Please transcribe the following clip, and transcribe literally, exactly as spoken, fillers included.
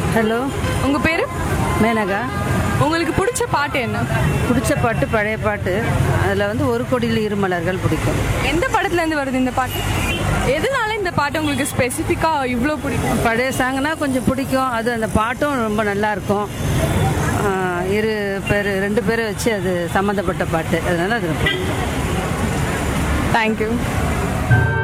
Hello, உங்கள் பேர்? மேனகா. உங்களுக்கு பிடிச்ச பாட்டு என்ன? பிடிச்ச பாட்டு பழைய பாட்டு. அதில் வந்து ஒரு கொடியில் இருமலர்கள் பிடிக்கும். எந்த படத்துலேருந்து வருது இந்த பாட்டு? எதனால இந்த பாட்டு உங்களுக்கு ஸ்பெசிஃபிக்காக இவ்வளோ பிடிக்கும்? பழைய சாங்னா கொஞ்சம் பிடிக்கும். அது அந்த பாட்டும் ரொம்ப நல்லா இருக்கும். இரு பேர் ரெண்டு பேரை வச்சு அது சம்மந்தப்பட்ட பாட்டு, அதனால அது பிடிக்கும். தேங்க்யூ.